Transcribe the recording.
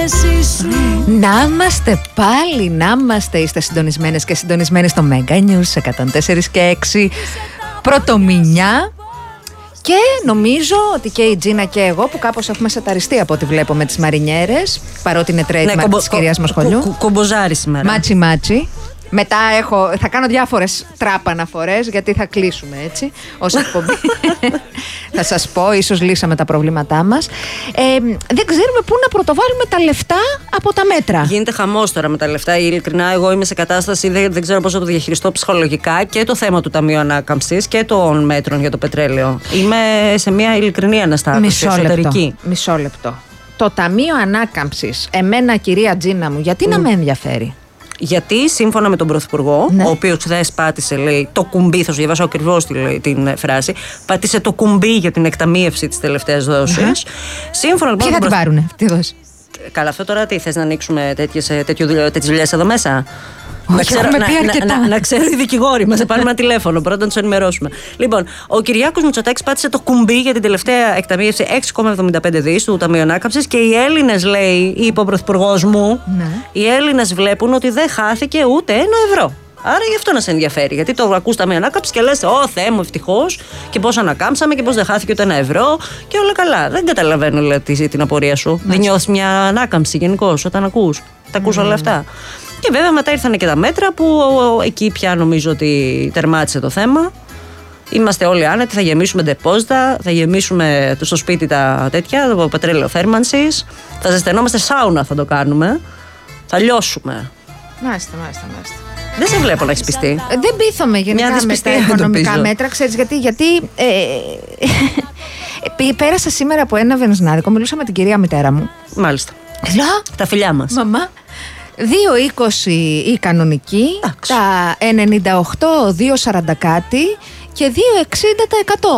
Να είμαστε πάλι, να είμαστε. Είστε συντονισμένες και συντονισμένοι στο Mega News 104 και 6 Πρωτομηνιά. Και νομίζω ότι και η Τζίνα και εγώ, που κάπως έχουμε σαταριστεί από ό,τι βλέπω με τις μαρινιέρες, παρότι είναι trademark της κυρίας Μοσχολιού. Κομποζάρι σήμερα. Μάτσι μάτσι. Μετά θα κάνω διάφορες τράπα αναφορές, γιατί θα κλείσουμε έτσι ως εκπομπή. Θα σας πω, ίσως λύσαμε τα προβλήματά μας. Δεν ξέρουμε πού να πρωτοβάλουμε τα λεφτά από τα μέτρα. Γίνεται χαμός τώρα με τα λεφτά. Ειλικρινά, εγώ είμαι σε κατάσταση, δεν ξέρω πώς θα το διαχειριστώ ψυχολογικά, και το θέμα του Ταμείου Ανάκαμψης και των μέτρων για το πετρέλαιο. Είμαι σε μια ειλικρινή αναστάτωση εσωτερική. Μισό λεπτό. Το Ταμείο Ανάκαμψης, εμένα, κυρία Τζίνα μου, γιατί να με ενδιαφέρει? Γιατί σύμφωνα με τον Πρωθυπουργό, ο οποίος χθες πάτησε, λέει, το κουμπί, θα σου διαβάσω ακριβώς την φράση, πάτησε το κουμπί για την εκταμείευση της τελευταίας δόσης. Σύμφωνα, λοιπόν, ποιοι θα την πάρουνε τη δόση? Καλά, αυτό τώρα τι θες, να ανοίξουμε τέτοιες δουλειές εδώ μέσα? Να ξέρουν οι δικηγόροι μας, θα πάρουμε ένα τηλέφωνο πρώτα να τους ενημερώσουμε. Λοιπόν, ο Κυριάκος Μητσοτάκης πάτησε το κουμπί για την τελευταία εκταμείευση 6,75 δις του Ταμείου Ανάκαμψης, και οι Έλληνες, λέει, είπε ο Πρωθυπουργός μου, οι Έλληνες βλέπουν ότι δεν χάθηκε ούτε €1. Άρα γι' αυτό να σε ενδιαφέρει. Γιατί το ακούς Ταμείο Ανάκαμψης και λες, Ω Θεέ μου, ευτυχώς, και πώς ανακάμψαμε και πώς δεν χάθηκε ούτε €1 και όλα καλά. Δεν καταλαβαίνω, λέει, την απορία σου. Δεν νιώθεις μια ανάκαμψη γενικώς όταν ακούς? Τα ακούς όλα αυτά. Και βέβαια μετά ήρθαν και τα μέτρα που εκεί πια νομίζω ότι τερμάτισε το θέμα. Είμαστε όλοι άνετοι, θα γεμίσουμε ντεπόζιτα, θα γεμίσουμε στο σπίτι τα τέτοια, το πετρέλαιο θέρμανσης, θα ζεσθενόμαστε σάουνα, θα το κάνουμε, θα λιώσουμε. Μάλιστα. Δεν σε βλέπω να έχεις πιστεί. Δεν πείθομαι γενικά με τα οικονομικά μέτρα, ξέρεις γιατί πέρασα σήμερα από ένα βενζινάδικο, μιλούσα με την κυρία μητέρα μου. Μάλιστα. Τα φιλιά μας. Μαμά, 2,20 η κανονική, τα 98, 2,40 κάτι και 2,60 τα 100.